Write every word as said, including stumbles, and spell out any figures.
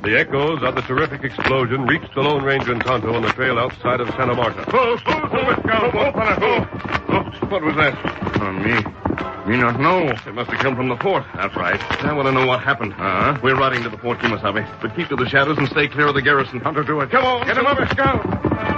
The echoes of the terrific explosion reached the Lone Ranger and Tonto on the trail outside of Santa Marta. Oh, oh, oh, Scout. Open it. Oh, oh, what was that? Oh, me. Me not know. It must have come from the fort. That's right. I want to know what happened. Uh-huh. We're riding to the Fort Kimasabi, but keep to the shadows and stay clear of the garrison. Hunter, do it. Come on. Get him up, Scout.